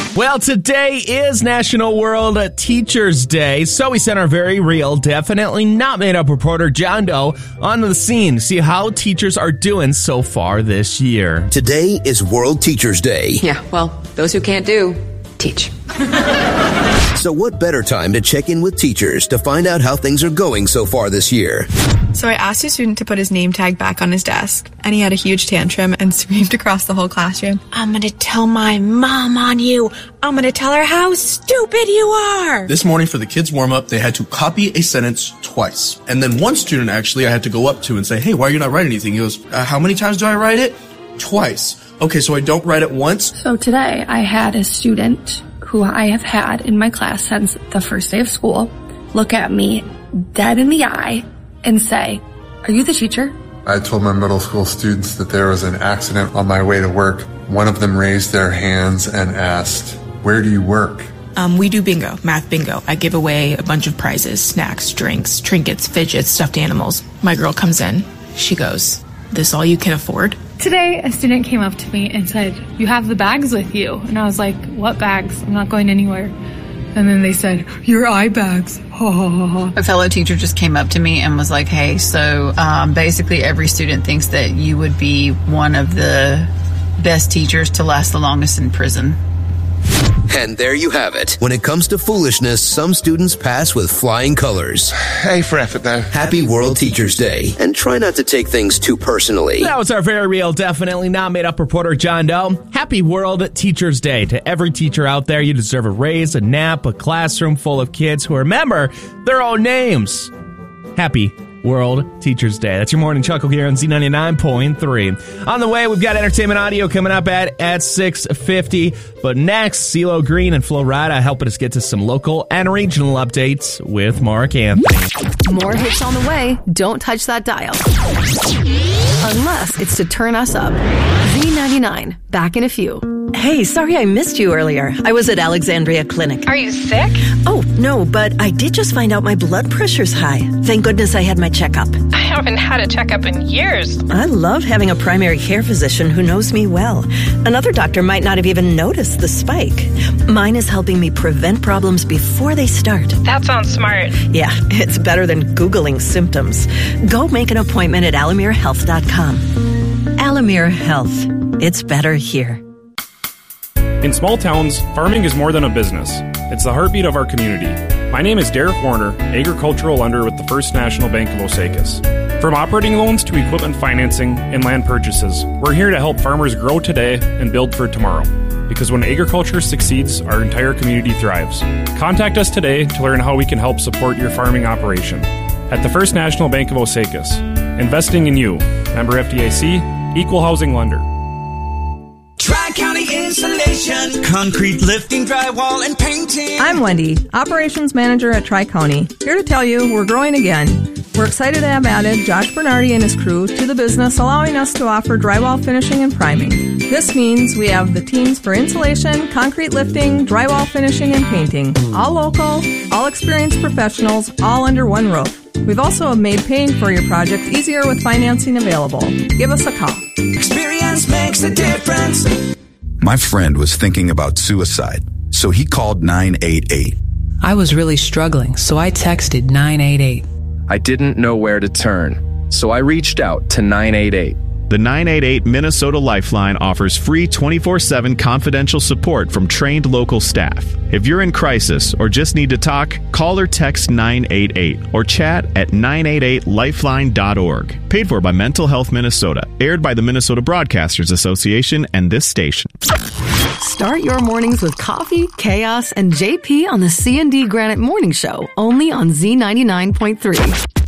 Well, today is National World Teachers Day, so we sent our very real, definitely not made up reporter John Doe on the scene to see how teachers are doing so far this year. Today is World Teachers Day. Yeah, well, those who can't do, teach. So what better time to check in with teachers to find out how things are going so far this year? So I asked a student to put his name tag back on his desk, and he had a huge tantrum and screamed across the whole classroom, "I'm gonna tell my mom on you. I'm gonna tell her how stupid you are." This morning for the kids' warm-up, they had to copy a sentence twice. And then one student, actually, I had to go up to and say, "Hey, why are you not writing anything?" He goes, "How many times do I write it?" "Twice." "Okay, so I don't write it once?" So today I had a student who I have had in my class since the first day of school look at me dead in the eye and say, "Are you the teacher?" I told my middle school students that there was an accident on my way to work. One of them raised their hands and asked, "Where do you work?" We do bingo, math bingo. I give away a bunch of prizes, snacks, drinks, trinkets, fidgets, stuffed animals. My girl comes in. She goes, "This all you can afford?" Today, a student came up to me and said, "You have the bags with you." And I was like, "What bags? I'm not going anywhere." And then they said, "Your eye bags." A fellow teacher just came up to me and was like, "Hey, so basically every student thinks that you would be one of the best teachers to last the longest in prison." And there you have it. When it comes to foolishness, some students pass with flying colors. Hey, for effort though. Happy World Teachers Day. And try not to take things too personally. That was our very real, definitely not made up reporter John Doe. Happy World Teachers Day to every teacher out there. You deserve a raise, a nap, a classroom full of kids who remember their own names. Happy World Teachers Day. That's your morning chuckle here on Z99.3. On the way, we've got entertainment audio coming up at 6:50. But next, CeeLo Green and Flo Rida helping us get to some local and regional updates with Mark Anthony. More hits on the way. Don't touch that dial. Unless it's to turn us up. Z99, back in a few. Hey, sorry I missed you earlier. I was at Alexandria Clinic. Are you sick? Oh, no, but I did just find out my blood pressure's high. Thank goodness I had my checkup. I haven't had a checkup in years. I love having a primary care physician who knows me well. Another doctor might not have even noticed the spike. Mine is helping me prevent problems before they start. That sounds smart. Yeah, it's better than Googling symptoms. Go make an appointment at alamerehealth.com. Alamere Health. It's better here. In small towns, farming is more than a business. It's the heartbeat of our community. My name is Derek Warner, agricultural lender with the First National Bank of Osakis. From operating loans to equipment financing and land purchases, we're here to help farmers grow today and build for tomorrow. Because when agriculture succeeds, our entire community thrives. Contact us today to learn how we can help support your farming operation. At the First National Bank of Osakis, investing in you. Member FDIC, Equal Housing Lender. Tri-County Insulation, concrete lifting, drywall, and painting. I'm Wendy, Operations Manager at Tri-County, here to tell you we're growing again. We're excited to have added Josh Bernardi and his crew to the business, allowing us to offer drywall finishing and priming. This means we have the teams for insulation, concrete lifting, drywall finishing, and painting. All local, all experienced professionals, all under one roof. We've also made paying for your project easier with financing available. Give us a call. Experience makes a difference. My friend was thinking about suicide, so he called 988. I was really struggling, so I texted 988. I didn't know where to turn, so I reached out to 988. The 988 Minnesota Lifeline offers free 24/7 confidential support from trained local staff. If you're in crisis or just need to talk, call or text 988 or chat at 988lifeline.org. Paid for by Mental Health Minnesota. Aired by the Minnesota Broadcasters Association and this station. Start your mornings with coffee, chaos, and JP on the C&D Granite Morning Show, only on Z99.3.